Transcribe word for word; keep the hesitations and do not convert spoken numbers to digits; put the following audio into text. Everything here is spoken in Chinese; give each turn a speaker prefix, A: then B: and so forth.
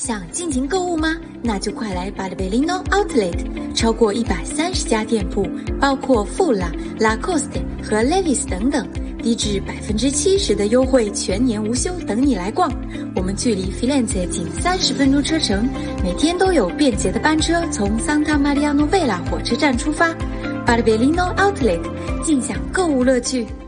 A: 想尽情购物吗？那就快来Barberino Outlet， 超过一百三十家店铺，包括富拉、Lacoste 和 Levi's 等等，低至百分之七十的优惠，全年无休，等你来逛。我们距离 Firenze 仅三十分钟车程，每天都有便捷的班车从 Santa Maria Novella 火车站出发。Barberino Outlet， 尽享购物乐趣。